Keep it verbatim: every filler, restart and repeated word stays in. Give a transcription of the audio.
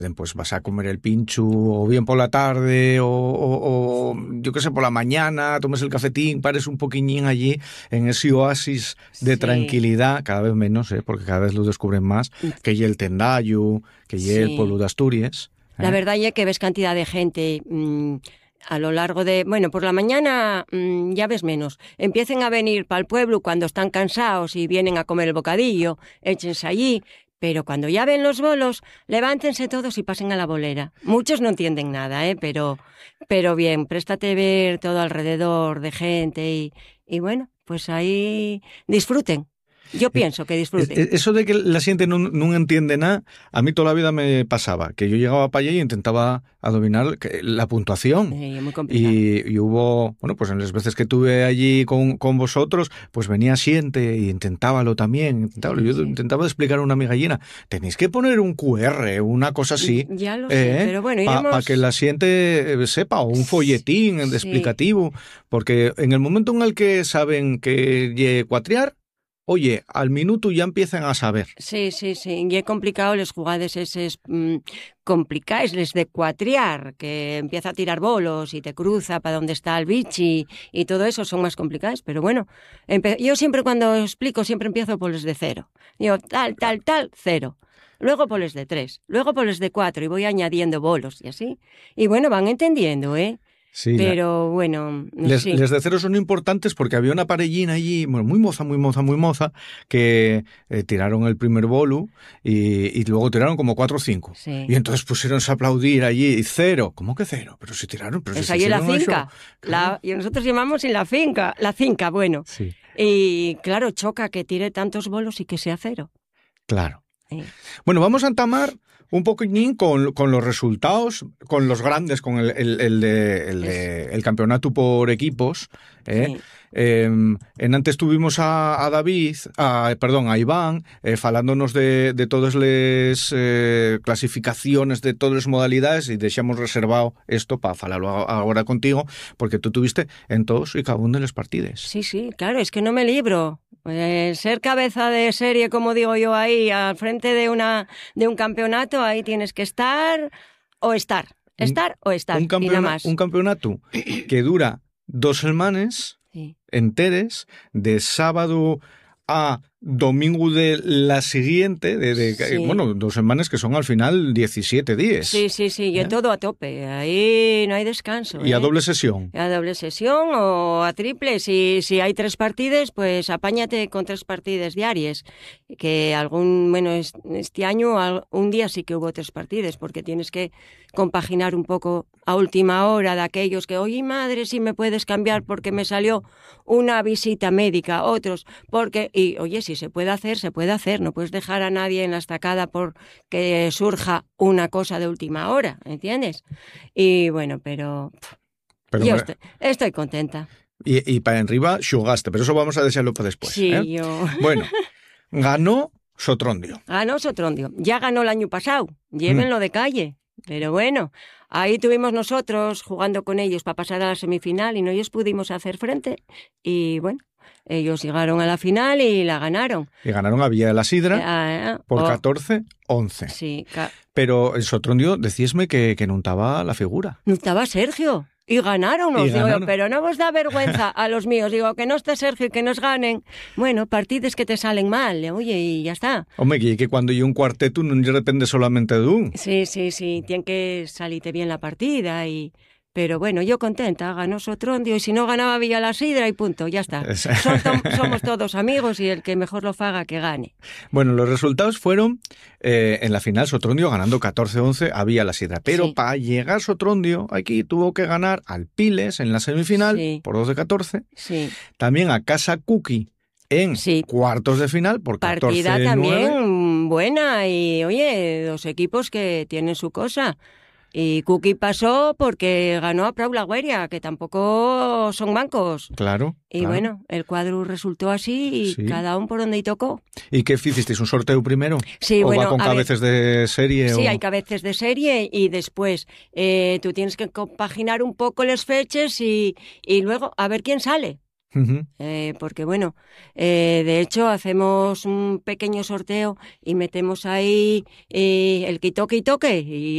pues vas a comer el pincho o bien por la tarde o, o, o yo qué sé, por la mañana, tomes el cafetín, pares un poquillín allí en ese oasis de sí. tranquilidad, cada vez menos, ¿eh? Porque cada vez lo descubren más, que hay el Tendayo, que hay sí. el pueblo de Asturias. ¿eh? La verdad es que ves cantidad de gente mmm, a lo largo de... Bueno, por la mañana mmm, ya ves menos. Empiecen a venir para el pueblo cuando están cansados y vienen a comer el bocadillo, échense allí... Pero cuando ya ven los bolos, levántense todos y pasen a la bolera. Muchos no entienden nada, ¿eh? Pero, pero bien, préstate a ver todo alrededor de gente y, y bueno, pues ahí disfruten. Yo pienso que disfruten. Eso de que la xente non, non entiende nada, a mí toda la vida me pasaba, que yo llegaba para allí e intentaba adivinar la puntuación. Sí, muy complicado. Y, y hubo, bueno, pues en las veces que tuve allí con, con vosotros, pues venía xente e intentábalo también. Intentábalo. Yo sí. intentaba explicar a una amiga llena, tenéis que poner un cu erre, una cosa así. Ya lo sé, eh, pero bueno, iremos... Para pa que la xente sepa, o un folletín sí. explicativo, porque en el momento en el que saben que lle cuatriar, oye, al minuto ya empiezan a saber. Sí, sí, sí. Y es complicado les jugades eses mmm, complicados, les de cuatriar, que empieza a tirar bolos y te cruza para donde está el bichi y todo eso son más complicados. Pero bueno, yo siempre cuando explico, siempre empiezo por los de cero. Digo, tal, tal, tal, cero. Luego por los de tres, luego por los de cuatro y voy añadiendo bolos y así. Y bueno, van entendiendo, ¿eh? Sí, pero la... bueno, les, sí. les de cero son importantes porque había una parellina allí, bueno, muy moza, muy moza, muy moza, que eh, tiraron el primer bolu y, y luego tiraron como cuatro o cinco. Sí. Y entonces pusieronse a aplaudir allí y cero. ¿Cómo que cero? Pero si tiraron, pero es si ahí en la finca. Claro. La, y nosotros llamamos en la finca, la finca, bueno. Sí. Y claro, choca que tire tantos bolos y que sea cero. Claro. Sí. Bueno, vamos a entamar un poquillín con, con los resultados, con los grandes, con el, el, el, de, el, de, el campeonato por equipos. ¿eh? Sí. Eh, en antes tuvimos a, a David, a, perdón, a Iván, eh, falándonos de, de todas las eh, clasificaciones de todas las modalidades y dejamos reservado esto para falarlo ahora contigo, porque tú tuviste en todos y cada uno de los partidos. Sí, sí, claro, es que no me libro. Eh, ser cabeza de serie, como digo yo ahí, al frente de una de un campeonato, ahí tienes que estar o estar, estar un, o estar, un y nada más. Un campeonato que dura dos semanas sí. enteres, de sábado a domingo de la siguiente, de, de sí. bueno, dos semanas que son al final diecisiete días. Sí, sí, sí, y ¿eh? todo a tope, ahí no hay descanso. ¿Y ¿eh? a doble sesión? A doble sesión o a triple, si, si hay tres partidas, pues apáñate con tres partidas diarias, que algún, bueno, este año un día sí que hubo tres partidas, porque tienes que compaginar un poco a última hora de aquellos que, oye madre, si me puedes cambiar porque me salió una visita médica, otros, porque, y oye, si se puede hacer, se puede hacer, no puedes dejar a nadie en la estacada porque surja una cosa de última hora, ¿entiendes? Y bueno, pero, pero yo me... estoy, estoy contenta. Y, y para arriba xugaste, pero eso vamos a dejarlo para después. Sí, ¿eh? yo... Bueno, ganó Sotrondio. Ganó Sotrondio, ya ganó el año pasado, llévenlo mm. de calle. Pero bueno, ahí tuvimos nosotros jugando con ellos para pasar a la semifinal y no ellos pudimos hacer frente y bueno, ellos llegaron a la final y la ganaron. Y ganaron a Villa de la Sidra eh, eh, por oh, catorce once. Sí. Ca- Pero el Sotrondio, decísme que, que no estaba la figura. No estaba Sergio. Y ganaron, os digo, pero no os da vergüenza a los míos. Digo, que no esté Sergio y que nos ganen. Bueno, partidos que te salen mal, oye, y ya está. Hombre, que, que cuando hay un cuarteto no depende solamente de un. Sí, sí, sí, tiene que salirte bien la partida y... Pero bueno, yo contenta, ganó Sotrondio y si no ganaba Villa la Sidra y punto, ya está. Son to- somos todos amigos y el que mejor lo faga que gane. Bueno, los resultados fueron eh, en la final Sotrondio ganando catorce once a Villa la Sidra, pero sí. para llegar Sotrondio aquí tuvo que ganar al Piles en la semifinal sí. por doce catorce, sí. también a Casa Cookie en sí. cuartos de final por catorce nueve. Partida también buena y oye, dos equipos que tienen su cosa. Y Cookie pasó porque ganó a Prau La Gueria, que tampoco son mancos. Claro. Y claro. bueno, el cuadro resultó así y sí. cada uno por donde y tocó. ¿Y qué hicisteis? ¿Un sorteo primero? Sí, ¿O bueno. va con cabezas de serie? Sí, o... hay cabezas de serie y después eh, tú tienes que compaginar un poco las fechas y, y luego a ver quién sale. Uh-huh. Eh, porque bueno, eh, de hecho hacemos un pequeño sorteo y metemos ahí eh, el que toque y toque y